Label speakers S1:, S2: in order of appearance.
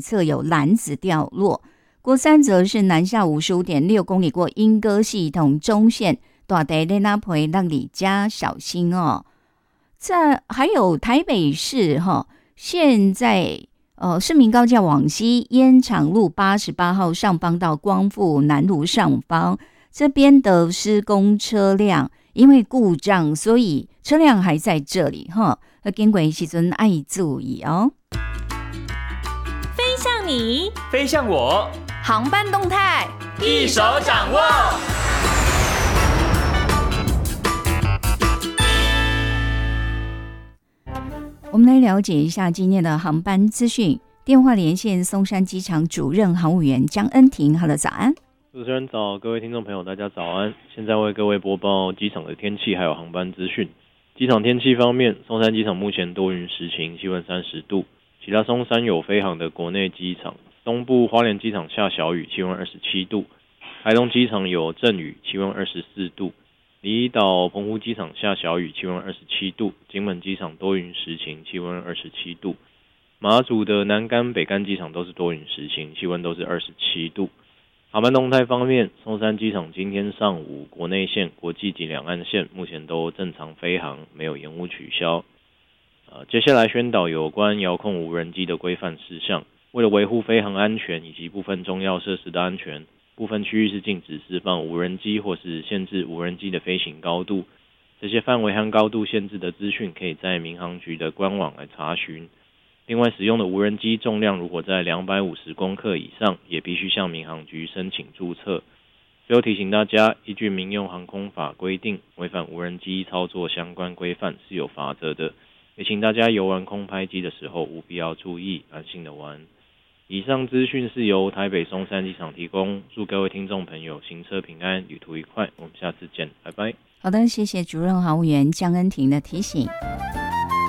S1: 侧有篮子掉落。国三则是南下55.6公里过莺歌系统中线，大地在那陪让你家小心哦。这还有台北市现在市民高架往西烟厂路88号上方到光复南路上方，这边的施工车辆因为故障，所以车辆还在这里经过的时候要注意哦。
S2: 飞向你，
S3: 飞向我，
S2: 航班动态
S3: 一手掌握。
S1: 我们来了解一下今天的航班资讯。电话连线松山机场主任航务员江恩婷。Hello， 早安。
S4: 主持人早，各位听众朋友大家早安。现在为各位播报机场的天气还有航班资讯。机场天气方面，松山机场目前多云时晴，气温30度。其他松山有飞航的国内机场，东部花莲机场下小雨，气温27度。台东机场有阵雨，气温24度。离岛澎湖机场下小雨，气温27度。金门机场多云时晴，气温27度。马祖的南竿、北竿机场都是多云时晴，气温都是27度。航班动态方面，松山机场今天上午国内线、国际及两岸线目前都正常飞航，没有延误取消。接下来宣导有关遥控无人机的规范事项。为了维护飞航安全以及部分重要设施的安全，部分区域是禁止释放无人机或是限制无人机的飞行高度。这些范围和高度限制的资讯可以在民航局的官网来查询。另外，使用的无人机重量如果在250公克以上，也必须向民航局申请注册。最后提醒大家，依据民用航空法规定，违反无人机操作相关规范是有罚则的。也请大家游玩空拍机的时候务必要注意，安心的玩。以上资讯是由台北松山机场提供，祝各位听众朋友行车平安，旅途愉快。我们下次见，拜拜。
S1: 好的，谢谢主任航务员江恩婷的提醒。